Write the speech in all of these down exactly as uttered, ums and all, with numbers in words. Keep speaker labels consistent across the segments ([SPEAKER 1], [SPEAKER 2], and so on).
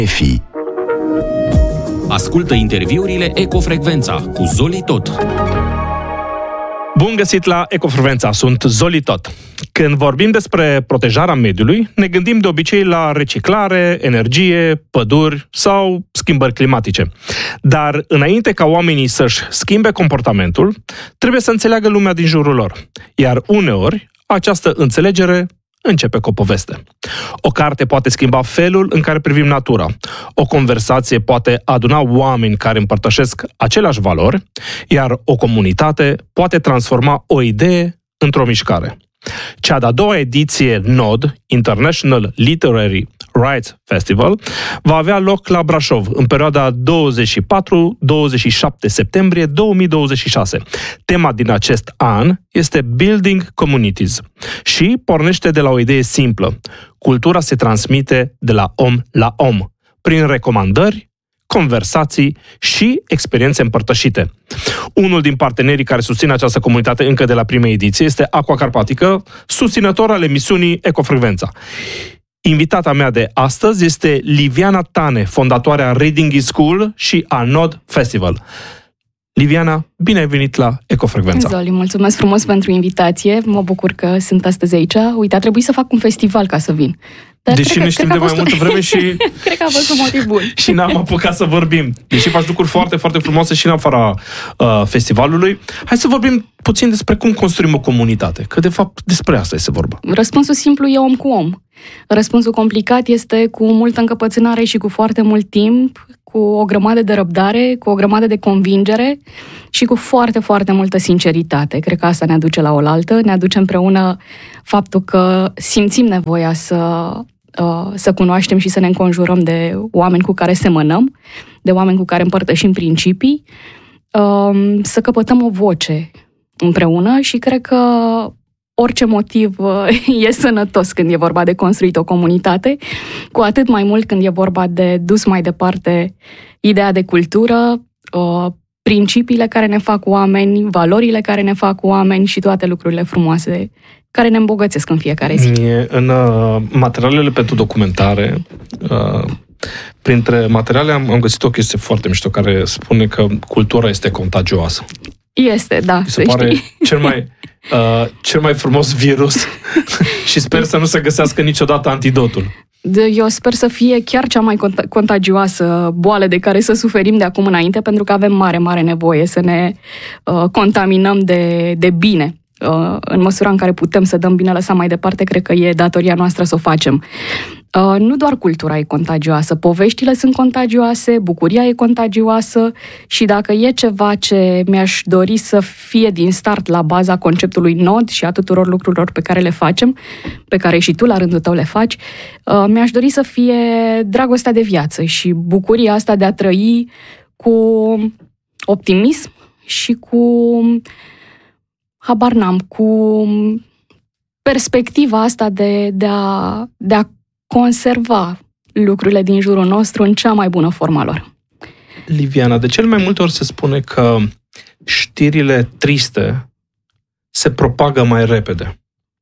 [SPEAKER 1] Fi.
[SPEAKER 2] Ascultă interviurile Ecofrecvența cu Zoli Tot.
[SPEAKER 3] Bun găsit la Ecofrecvența, sunt Zoli Tot. Când vorbim despre protejarea mediului, ne gândim de obicei la reciclare, energie, păduri sau schimbări climatice. Dar înainte ca oamenii să-și schimbe comportamentul, trebuie să înțeleagă lumea din jurul lor. Iar uneori, această înțelegere începe cu o poveste. O carte poate schimba felul în care privim natura. O conversație poate aduna oameni care împărtășesc aceleași valori, iar o comunitate poate transforma o idee într-o mișcare. Cea de-a doua ediție N O D, International Literary Rights Festival, va avea loc la Brașov în perioada douăzeci și patru - douăzeci și șapte septembrie două mii douăzeci și șase. Tema din acest an este Building Communities și pornește de la o idee simplă. Cultura se transmite de la om la om, prin recomandări, conversații și experiențe împărtășite. Unul din partenerii care susțin această comunitate încă de la prima ediție este Aqua Carpatică, susținător al emisiunii Ecofrecvența. Invitata mea de astăzi este Liviana Tane, fondatoarea Reading is Cool și a N O D Festival. Liviana, bine ai venit la Ecofrecvența.
[SPEAKER 4] Zoli, mulțumesc frumos pentru invitație. Mă bucur că sunt astăzi aici. Uite, a trebuit să fac un festival ca să vin. Dar
[SPEAKER 3] Deși ne știm de mai multă vreme și...
[SPEAKER 4] cred că a fost un motiv bun.
[SPEAKER 3] Și n-am apucat să vorbim. Deși faci lucruri foarte, foarte frumoase și în afara uh, festivalului. Hai să vorbim puțin despre cum construim o comunitate. Că, de fapt, despre asta este vorba.
[SPEAKER 4] Răspunsul simplu e om cu om. Răspunsul complicat este cu multă încăpățânare și cu foarte mult timp, cu o grămadă de răbdare, cu o grămadă de convingere și cu foarte, foarte multă sinceritate. Cred că asta ne aduce la oaltă, ne aduce împreună faptul că simțim nevoia să, să cunoaștem și să ne înconjurăm de oameni cu care semănăm, de oameni cu care împărtășim principii, să căpătăm o voce împreună și cred că orice motiv e sănătos când e vorba de construit o comunitate, cu atât mai mult când e vorba de dus mai departe ideea de cultură, principiile care ne fac oameni, valorile care ne fac oameni și toate lucrurile frumoase care ne îmbogățesc în fiecare zi.
[SPEAKER 3] În uh, materialele pentru documentare, uh, printre materiale am, am găsit o chestie foarte mișto care spune că cultura este contagioasă.
[SPEAKER 4] Este, da.
[SPEAKER 3] Mi se pare știi. cel mai... Uh, cel mai frumos virus și sper să nu se găsească niciodată antidotul.
[SPEAKER 4] Eu sper să fie chiar cea mai contagioasă boală de care să suferim de acum înainte, pentru că avem mare, mare nevoie să ne uh, contaminăm de, de bine. Uh, în măsura în care putem să dăm bine lăsat mai departe, cred că e datoria noastră să o facem. Uh, nu doar cultura e contagioasă, poveștile sunt contagioase, bucuria e contagioasă și dacă e ceva ce mi-aș dori să fie din start la baza conceptului N O D și a tuturor lucrurilor pe care le facem, pe care și tu la rândul tău le faci, uh, mi-aș dori să fie dragostea de viață și bucuria asta de a trăi cu optimism și cu, habar n-am, cu perspectiva asta de, de a, de a conserva lucrurile din jurul nostru în cea mai bună forma lor.
[SPEAKER 3] Liviana, de cel mai multe ori se spune că știrile triste se propagă mai repede.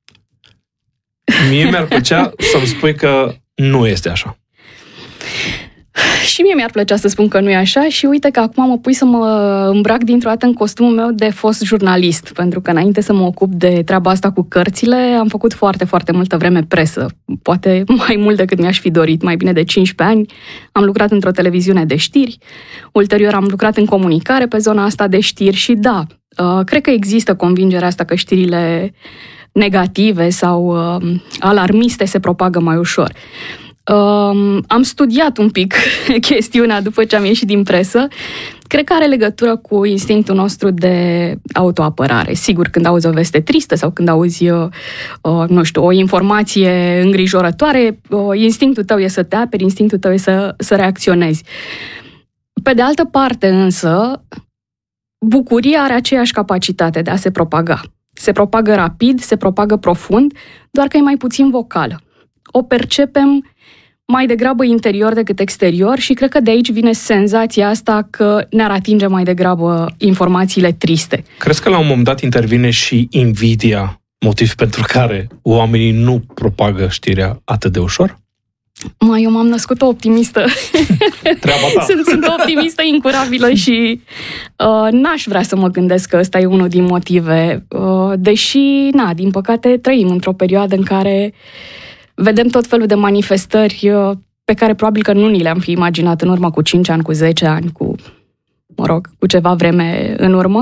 [SPEAKER 3] Mie mi-ar plăcea să-mi spui că nu este așa.
[SPEAKER 4] Și mie mi-ar plăcea să spun că nu e așa și uite că acum mă pui să mă îmbrac dintr-o dată în costumul meu de fost jurnalist, pentru că înainte să mă ocup de treaba asta cu cărțile, am făcut foarte, foarte multă vreme presă, poate mai mult decât mi-aș fi dorit, mai bine de cincisprezece ani. Am lucrat într-o televiziune de știri, ulterior am lucrat în comunicare pe zona asta de știri și da, cred că există convingerea asta că știrile negative sau alarmiste se propagă mai ușor. Um, am studiat un pic chestiunea după ce am ieșit din presă. Cred că are legătură cu instinctul nostru de autoapărare. Sigur, când auzi o veste tristă sau când auzi, uh, nu știu, o informație îngrijorătoare, uh, instinctul tău e să te aperi, instinctul tău e să, să reacționezi. Pe de altă parte, însă, bucuria are aceeași capacitate de a se propaga. Se propagă rapid, se propagă profund, doar că e mai puțin vocală. O percepem mai degrabă interior decât exterior și cred că de aici vine senzația asta că ne-ar atinge mai degrabă informațiile triste.
[SPEAKER 3] Crezi că la un moment dat intervine și invidia, motiv pentru care oamenii nu propagă știrea atât de ușor?
[SPEAKER 4] Mai, eu m-am născut o optimistă.
[SPEAKER 3] Treaba ta.
[SPEAKER 4] sunt, sunt o optimistă incurabilă și uh, n-aș vrea să mă gândesc că ăsta e unul din motive. Uh, deși, na, din păcate, trăim într-o perioadă în care vedem tot felul de manifestări uh, pe care probabil că nu ni le-am fi imaginat în urmă cu cinci ani, cu zece ani, cu, mă rog, cu ceva vreme în urmă.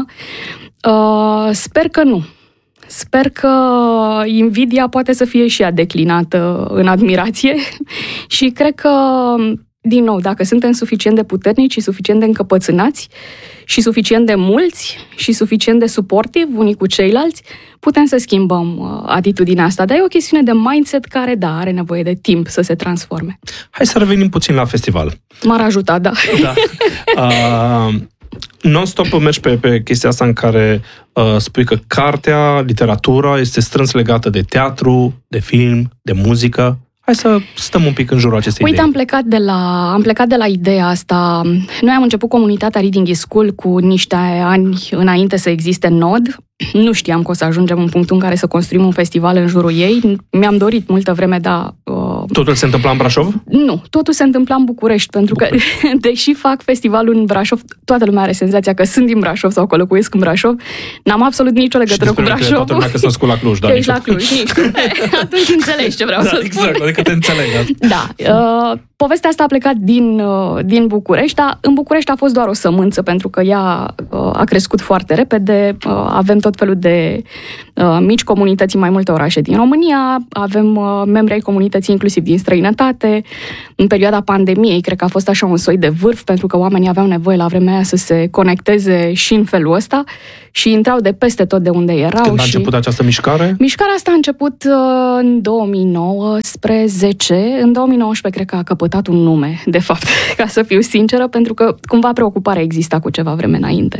[SPEAKER 4] Uh, sper că nu. Sper că invidia poate să fie și ea declinată în admirație și cred că, din nou, dacă suntem suficient de puternici și suficient de încăpățânați și suficient de mulți și suficient de suportivi unii cu ceilalți, putem să schimbăm atitudinea asta. Dar e o chestiune de mindset care, da, are nevoie de timp să se transforme.
[SPEAKER 3] Hai să revenim puțin la festival.
[SPEAKER 4] M-ar ajuta, da.
[SPEAKER 3] Da. Uh... Non-stop mergi pe, pe chestia asta în care uh, spui că cartea, literatura este strâns legată de teatru, de film, de muzică. Hai să stăm un pic în jurul acestei
[SPEAKER 4] Uite,
[SPEAKER 3] idei.
[SPEAKER 4] am plecat, de la, am plecat de la ideea asta. Noi am început comunitatea Reading is Cool cu niște ani înainte să existe Nod. Nu știam că o să ajungem în punctul în care să construim un festival în jurul ei. Mi-am dorit multă vreme, dar... Uh...
[SPEAKER 3] Totul se întâmpla în Brașov?
[SPEAKER 4] Nu, totul se întâmpla în București, pentru București. că, deși fac festivalul în Brașov, toată lumea are senzația că sunt din Brașov sau că locuiesc în Brașov. N-am absolut nicio legătură cu Brașov.
[SPEAKER 3] Toată lumea că sunt născut la Cluj, da?
[SPEAKER 4] Ești la Cluj, atunci înțelegi ce vreau
[SPEAKER 3] da,
[SPEAKER 4] să spun.
[SPEAKER 3] Exact, adică te înțeleg.
[SPEAKER 4] Da. Uh, povestea asta a plecat din, uh, din București, dar în București a fost doar o sămânță, pentru că ea uh, a crescut foarte repede. Uh, avem tot felul de uh, mici comunități în mai multe orașe din România, avem uh, membri ai comunității inclusiv din străinătate. În perioada pandemiei, cred că a fost așa un soi de vârf, pentru că oamenii aveau nevoie la vremea aia să se conecteze și în felul ăsta și intrau de peste tot de unde erau.
[SPEAKER 3] Când a
[SPEAKER 4] și...
[SPEAKER 3] început această mișcare?
[SPEAKER 4] Mișcarea asta a început uh, în două mii nouăsprezece. În două mii nouăsprezece cred că a căpătat un nume, de fapt, ca să fiu sinceră, pentru că cumva preocuparea exista cu ceva vreme înainte.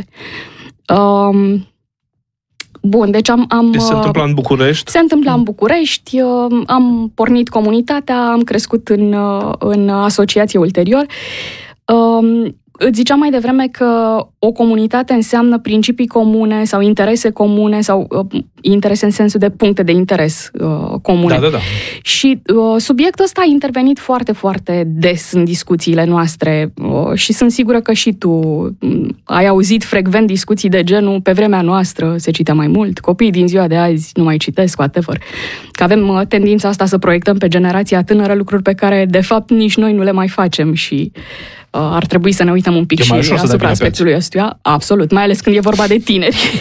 [SPEAKER 4] Um, Bun, deci am... am
[SPEAKER 3] deci se întâmpla în București?
[SPEAKER 4] Se întâmpla în București, am pornit comunitatea, am crescut în, în asociație ulterior. Îți ziceam mai devreme că o comunitate înseamnă principii comune sau interese comune sau uh, interese în sensul de puncte de interes uh, comune.
[SPEAKER 3] Da, da, da.
[SPEAKER 4] Și uh, subiectul ăsta a intervenit foarte, foarte des în discuțiile noastre uh, și sunt sigură că și tu uh, ai auzit frecvent discuții de genul pe vremea noastră se citea mai mult, copiii din ziua de azi nu mai citesc, whatever. Că avem uh, tendința asta să proiectăm pe generația tânără lucruri pe care de fapt nici noi nu le mai facem și ar trebui să ne uităm un pic și asupra aspectului ăstuia. Absolut, mai ales când e vorba de tineri.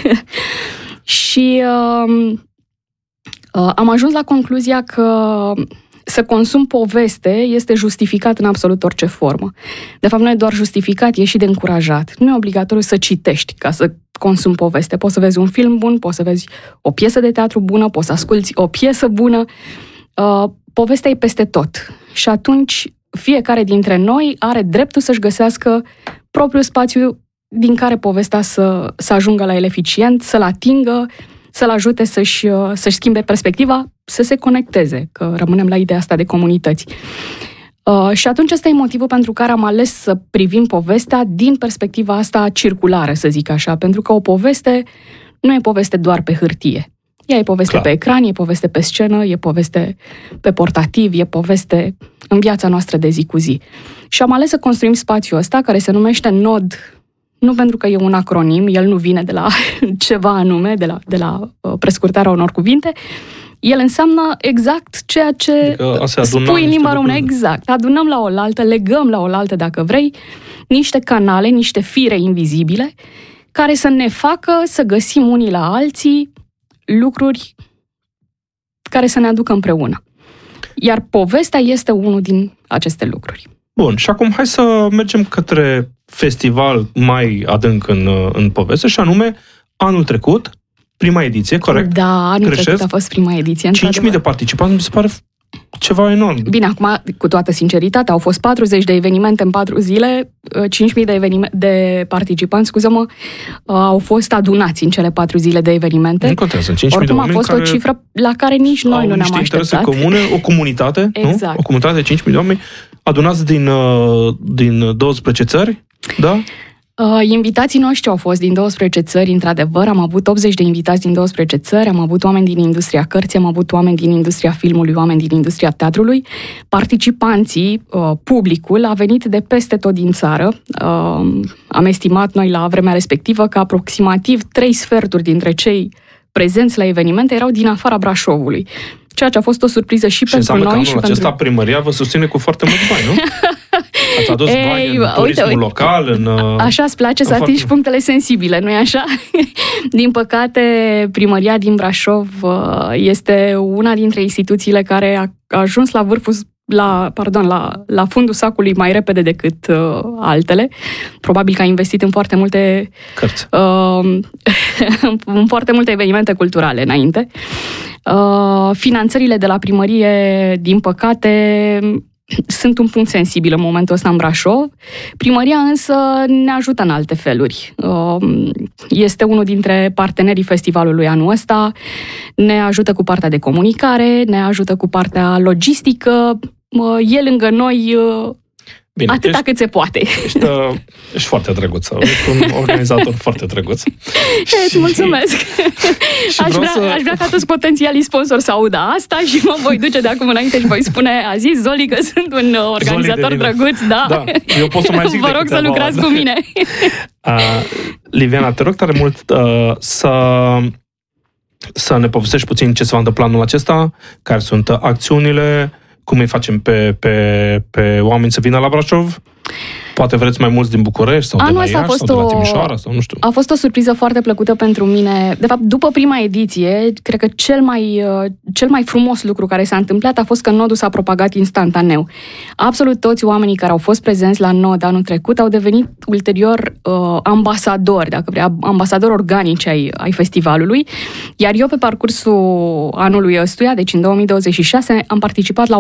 [SPEAKER 4] Și uh, uh, am ajuns la concluzia că să consum poveste este justificat în absolut orice formă. De fapt, nu e doar justificat, e și de încurajat. Nu e obligatoriu să citești ca să consumi poveste. Poți să vezi un film bun, poți să vezi o piesă de teatru bună, poți să asculți o piesă bună. Uh, povestea e peste tot. Și atunci fiecare dintre noi are dreptul să-și găsească propriul spațiu din care povestea să, să ajungă la el eficient, să-l atingă, să-l ajute să-și, să-și schimbe perspectiva, să se conecteze, că rămânem la ideea asta de comunități. Uh, și atunci ăsta e motivul pentru care am ales să privim povestea din perspectiva asta circulară, să zic așa, pentru că o poveste nu e poveste doar pe hârtie. Ea e poveste Clar. pe ecran, e poveste pe scenă, e poveste pe portativ, e poveste în viața noastră de zi cu zi. Și am ales să construim spațiul ăsta, care se numește Nod, nu pentru că e un acronim, el nu vine de la ceva anume, de la, de la prescurtarea unor cuvinte, el înseamnă exact ceea ce adică spui în limba română. Exact. Adunăm la oaltă, legăm la oaltă, dacă vrei, niște canale, niște fire invizibile, care să ne facă să găsim unii la alții lucruri care să ne aducă împreună. Iar povestea este unul din aceste lucruri.
[SPEAKER 3] Bun, și acum hai să mergem către festival mai adânc în, în poveste, și anume anul trecut, prima ediție, corect?
[SPEAKER 4] Da, anul Greșesc? trecut a fost prima ediție.
[SPEAKER 3] cinci mii de participanți, mi se pare ceva enorm.
[SPEAKER 4] Bine, acum, cu toată sinceritatea, au fost patruzeci de evenimente în patru zile, cinci mii de, evenime- de participanți, scuză-mă, au fost adunați în cele patru zile de evenimente.
[SPEAKER 3] Nu contează, cinci mii de
[SPEAKER 4] oameni
[SPEAKER 3] Oricum
[SPEAKER 4] a fost o cifră la care nici noi nu ne-am
[SPEAKER 3] interese
[SPEAKER 4] așteptat.
[SPEAKER 3] comune, o comunitate,
[SPEAKER 4] exact.
[SPEAKER 3] nu? O comunitate de cinci mii de oameni adunați din, din douăsprezece țări, da?
[SPEAKER 4] Uh, invitații noștri au fost din douăsprezece țări, într-adevăr. Am avut optzeci de invitați din douăsprezece țări, am avut oameni din industria cărții, am avut oameni din industria filmului, oameni din industria teatrului. Participanții, uh, publicul, a venit de peste tot din țară. Uh, am estimat noi la vremea respectivă că aproximativ trei sferturi dintre cei prezenți la evenimente erau din afara Brașovului. Ceea ce a fost o surpriză și, și pentru noi.
[SPEAKER 3] Că
[SPEAKER 4] și pentru...
[SPEAKER 3] acesta primăria vă susține cu foarte mulți bani, nu? Ați adus
[SPEAKER 4] Ei,
[SPEAKER 3] bani în
[SPEAKER 4] uite,
[SPEAKER 3] turismul
[SPEAKER 4] uite,
[SPEAKER 3] local, în...
[SPEAKER 4] Așa îți place să atingi foarte... punctele sensibile, nu-i așa? Din păcate, primăria din Brașov este una dintre instituțiile care a ajuns la vârful la, pardon, la, la fundul sacului mai repede decât uh, altele. Probabil că a investit în foarte multe
[SPEAKER 3] cărți.
[SPEAKER 4] Uh, în foarte multe evenimente culturale înainte. Uh, finanțările de la primărie, din păcate, sunt un punct sensibil în momentul ăsta în Brașov. Primăria însă ne ajută în alte feluri. Este unul dintre partenerii festivalului anul ăsta, ne ajută cu partea de comunicare, ne ajută cu partea logistică, e lângă noi. Bine, atâta ești, cât se poate.
[SPEAKER 3] Ești, uh, ești foarte drăguță. Ești un organizator foarte drăguț.
[SPEAKER 4] Îți mulțumesc. Și aș, vrea, să... aș vrea ca toți potențialii sponsori să audă asta și mă voi duce de acum înainte și voi spune: a zis Zoli că sunt un organizator drăguț. Da.
[SPEAKER 3] da. Eu pot să mai zic.
[SPEAKER 4] Vă rog să lucrați cu mine.
[SPEAKER 3] uh, Liviana, te rog tare mult uh, să... să ne povestești puțin ce se va întâmpla anul acesta, care sunt acțiunile, cum îi facem pe, pe, pe oameni să vină la Brașov? Poate vreți mai mulți din București sau
[SPEAKER 4] Anul
[SPEAKER 3] de la Iași sau de la Timișoara sau nu știu.
[SPEAKER 4] A fost o surpriză foarte plăcută pentru mine. De fapt, după prima ediție, cred că cel mai, cel mai frumos lucru care s-a întâmplat a fost că nodul s-a propagat instantaneu. Absolut toți oamenii care au fost prezenți la nod anul trecut au devenit ulterior uh, ambasadori, dacă vrea, ambasadori organici ai, ai festivalului. Iar eu, pe parcursul anului ăstuia, deci în două mii douăzeci și șase, am participat la